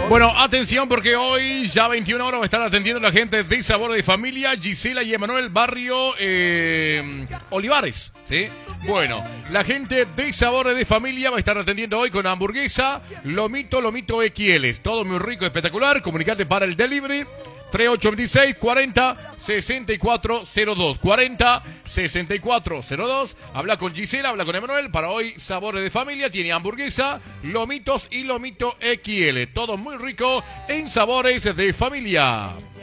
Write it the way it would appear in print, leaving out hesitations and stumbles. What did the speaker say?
Bueno, atención porque hoy ya 21 horas va a estar atendiendo la gente de Sabor de Familia, Gisela y Emanuel, barrio Olivares, ¿sí? Bueno, la gente de Sabor de Familia va a estar atendiendo hoy con hamburguesa, lomito XL. Todo muy rico, espectacular. Comunicate para el delivery. 3826 40 6402 40 6402. Habla con Gisela, habla con Emanuel. Para hoy, Sabores de Familia tiene hamburguesa, lomitos y lomito XL. Todo muy rico en Sabores de Familia.